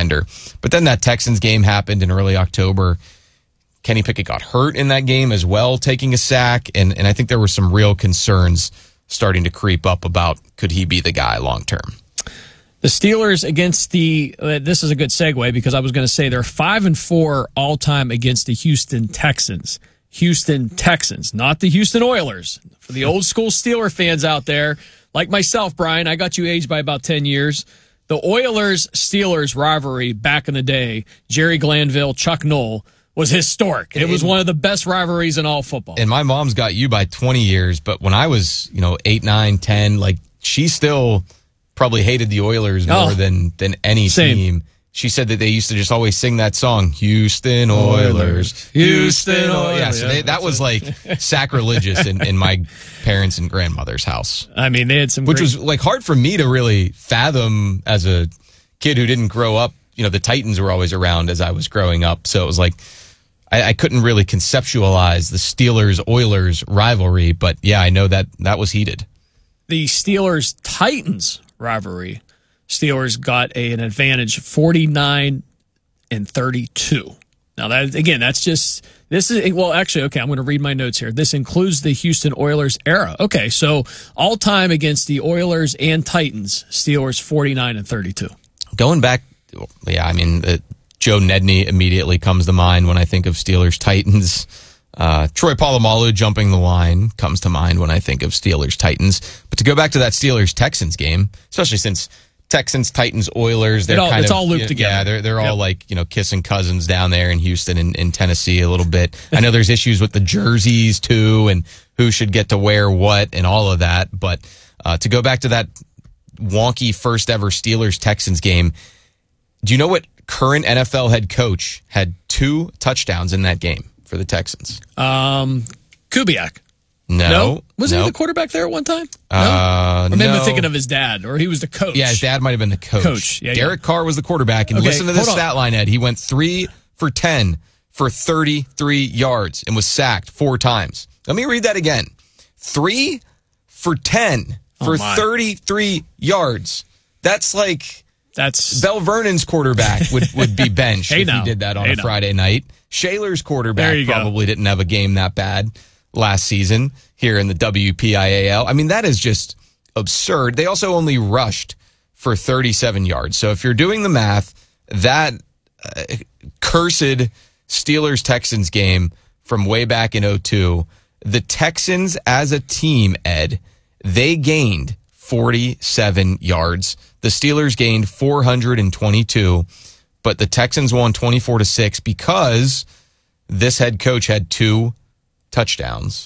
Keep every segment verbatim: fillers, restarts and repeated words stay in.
contender. But then that Texans game happened in early October. Kenny Pickett got hurt in that game as well, taking a sack. And, and I think there were some real concerns starting to creep up about could he be the guy long term. The Steelers against the uh, this is a good segue because I was going to say they're five and four all time against the Houston Texans. Houston Texans, not the Houston Oilers. For the old school Steeler fans out there, like myself, Brian, I got you aged by about ten years. The Oilers-Steelers rivalry back in the day, Jerry Glanville, Chuck Noll, was historic. It was one of the best rivalries in all football. And my mom's got you by twenty years, but when I was, you know, eight, nine, ten, like, she still probably hated the Oilers more oh, than, than any same. team. She said that they used to just always sing that song, Houston Oilers, Houston Oilers. Yeah, so they, that was like sacrilegious in, in my parents' and grandmother's house. I mean, they had some Which great- was like hard for me to really fathom as a kid who didn't grow up. You know, the Titans were always around as I was growing up. So it was like, I, I couldn't really conceptualize the Steelers-Oilers rivalry. But yeah, I know that that was heated. The Steelers-Titans rivalry. Steelers got a, an advantage forty-nine and thirty-two. Now, that again, that's just, this is, well, actually, okay, I'm going to read my notes here. This includes the Houston Oilers era. Okay, so all time against the Oilers and Titans, Steelers forty-nine and thirty-two. Going back, yeah, I mean, uh, Joe Nedney immediately comes to mind when I think of Steelers-Titans. Uh, Troy Polamalu jumping the line comes to mind when I think of Steelers-Titans. But to go back to that Steelers-Texans game, especially since Texans, Titans, Oilers, they're it all, kind it's of all looped yeah, together. Yeah, they're they're yep. all like, you know, kissing cousins down there in Houston and in Tennessee a little bit. I know there's issues with the jerseys too, and who should get to wear what and all of that. But uh, to go back to that wonky first ever Steelers Texans game, do you know what current N F L head coach had two touchdowns in that game for the Texans? Um, Kubiak. No, no? Was no. he the quarterback there at one time? No? Uh, or maybe no. I'm thinking of his dad, or he was the coach. Yeah, his dad might have been the coach. Coach. Yeah, Derek yeah. Carr was the quarterback. And okay, listen to this hold on. stat line, Ed. He went three for ten for thirty-three yards and was sacked four times. Let me read that again. Three for ten for oh thirty-three yards. That's like that's Bell Vernon's quarterback would, would be benched hey if now. he did that on hey a now. Friday night. Shaler's quarterback probably go. didn't have a game that bad last season here in the W P I A L. I mean, that is just absurd. They also only rushed for thirty-seven yards. So if you're doing the math, that uh, cursed Steelers-Texans game from way back in oh two, the Texans as a team, Ed, they gained forty-seven yards. The Steelers gained four hundred twenty-two, but the Texans won twenty-four to six because this head coach had two touchdowns.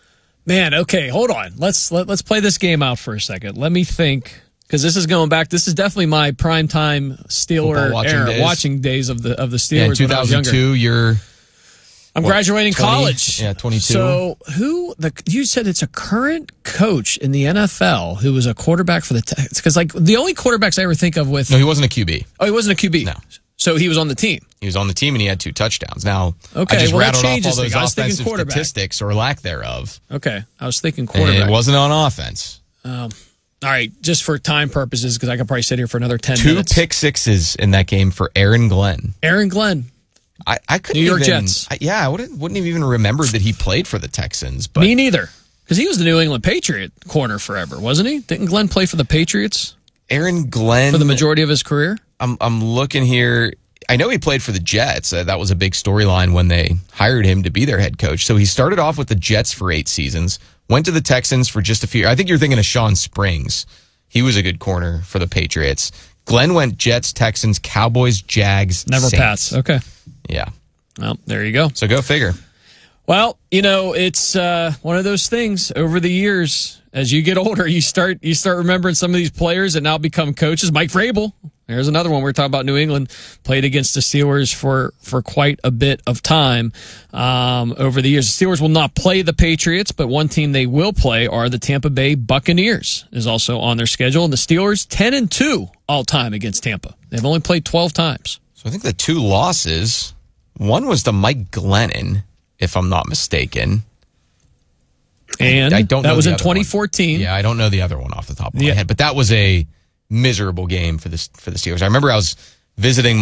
Man, okay, hold on. Let's let, let's play this game out for a second. Let me think, because this is going back. This is definitely my primetime Steeler watching era, days. watching days of the of the Steelers. Yeah, in when I was younger. two thousand two, you're I'm what, graduating twenty? college. Yeah, twenty-two. So who the you said it's a current coach in the N F L who was a quarterback for the Texans? Because like the only quarterbacks I ever think of with no, he wasn't a Q B. Oh, he wasn't a Q B. No. So he was on the team. He was on the team and he had two touchdowns. Now, okay, I just well, rattled off all things. those I was offensive quarterback. statistics or lack thereof. Okay, I was thinking quarterback. And it wasn't on offense. Um, all right, just for time purposes, because I could probably sit here for another ten two minutes. Two pick sixes in that game for Aaron Glenn. Aaron Glenn. I, I couldn't New York even, Jets. I, yeah, I wouldn't, wouldn't have even remembered that he played for the Texans. But me neither, because he was the New England Patriot corner forever, wasn't he? Didn't Glenn play for the Patriots? Aaron Glenn. For the majority of his career? I'm I'm looking here. I know he played for the Jets. Uh, that was a big storyline when they hired him to be their head coach. So he started off with the Jets for eight seasons, went to the Texans for just a few. I think you're thinking of Sean Springs. He was a good corner for the Patriots. Glenn went Jets, Texans, Cowboys, Jags, Never Saints. pass. Okay. Yeah. Well, there you go. So go figure. Well, you know, it's uh, one of those things over the years. As you get older, you start you start remembering some of these players that now become coaches. Mike Vrabel, there's another one. We were talking about New England, played against the Steelers for, for quite a bit of time um, over the years. The Steelers will not play the Patriots, but one team they will play are the Tampa Bay Buccaneers, is also on their schedule. And the Steelers, ten and two all time against Tampa. They've only played twelve times. So I think the two losses, one was to Mike Glennon, if I'm not mistaken. And I, I don't that know was the in other twenty fourteen. One. Yeah, I don't know the other one off the top of my yeah. head, but that was a miserable game for the for the Steelers. I remember I was visiting